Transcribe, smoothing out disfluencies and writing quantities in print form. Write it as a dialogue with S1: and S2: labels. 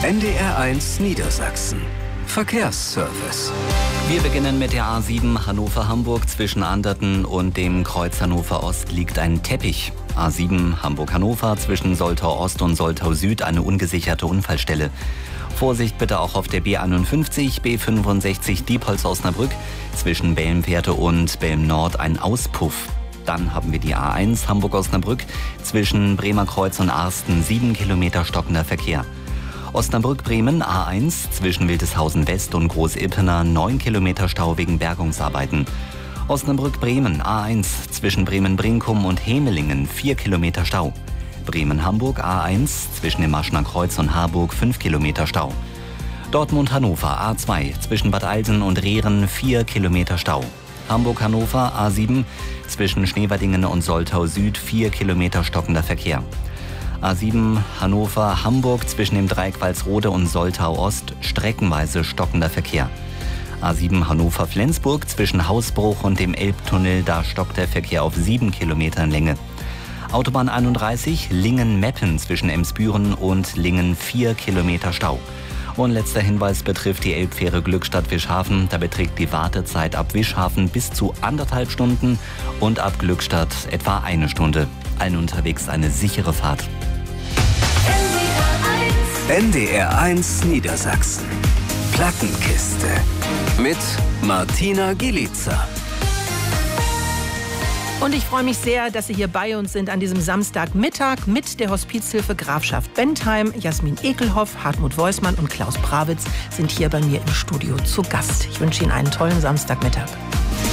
S1: NDR1 Niedersachsen. Verkehrsservice.
S2: Wir beginnen mit der A7 Hannover-Hamburg. Zwischen Anderten und dem Kreuz Hannover Ost liegt ein Teppich. A7 Hamburg-Hannover zwischen Soltau Ost und Soltau Süd eine ungesicherte Unfallstelle. Vorsicht bitte auch auf der B51, B65 Diepholz-Osnabrück. Zwischen Belmfährte und Belm Nord ein Auspuff. Dann haben wir die A1 Hamburg-Osnabrück zwischen Bremer Kreuz und Arsten 7 Kilometer stockender Verkehr. Osnabrück-Bremen A1 zwischen Wildeshausen West und Groß-Ippener 9 Kilometer Stau wegen Bergungsarbeiten. Osnabrück-Bremen A1 zwischen Bremen-Brinkum und Hemelingen 4 Kilometer Stau. Bremen-Hamburg A1 zwischen dem Maschner Kreuz und Harburg 5 Kilometer Stau. Dortmund-Hannover A2 zwischen Bad Eilsen und Rehren 4 Kilometer Stau. Hamburg-Hannover A7 zwischen Schneverdingen und Soltau Süd 4 Kilometer stockender Verkehr. A7 Hannover-Hamburg zwischen dem Dreieck Walsrode und Soltau Ost streckenweise stockender Verkehr. A7 Hannover-Flensburg zwischen Hausbruch und dem Elbtunnel, da stockt der Verkehr auf 7 Kilometern Länge. Autobahn 31 Lingen-Meppen zwischen Emsbüren und Lingen 4 Kilometer Stau. Und letzter Hinweis betrifft die Elbfähre Glückstadt-Wischhafen. Da beträgt die Wartezeit ab Wischhafen bis zu 1,5 Stunden und ab Glückstadt etwa 1 Stunde. Allen unterwegs eine sichere Fahrt.
S1: NDR1 Niedersachsen. Plattenkiste. Mit Martina Gielica.
S3: Und ich freue mich sehr, dass Sie hier bei uns sind an diesem Samstagmittag mit der Hospizhilfe Grafschaft Bentheim. Jasmin Ekelhoff, Hartmut Weusmann und Klaus Prawitz sind hier bei mir im Studio zu Gast. Ich wünsche Ihnen einen tollen Samstagmittag.